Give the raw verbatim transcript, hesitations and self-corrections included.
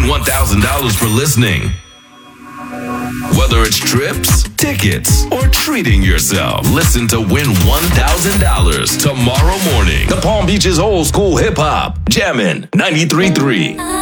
one thousand dollars for listening. Whether it's trips, tickets, or treating yourself, listen to win one thousand dollars tomorrow morning. The Palm Beach's old school hip hop, Jammin' ninety-three point three.